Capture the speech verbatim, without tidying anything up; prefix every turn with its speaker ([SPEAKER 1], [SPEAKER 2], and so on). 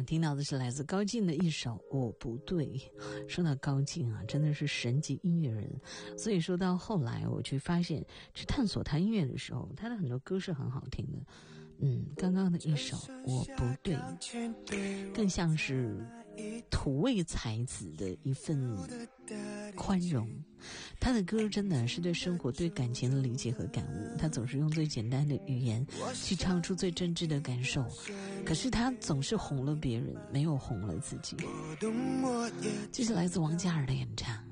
[SPEAKER 1] 听到的是来自高进的一首《我不对》。说到高进啊，真的是神级音乐人，所以说到后来我去发现去探索他音乐的时候，他的很多歌是很好听的。嗯，刚刚的一首《我不对》更像是土味才子的一份宽容。他的歌真的是对生活对感情的理解和感悟，他总是用最简单的语言去唱出最真挚的感受，可是他总是哄了别人，没有哄了自己。这是来自王嘉尔的演唱。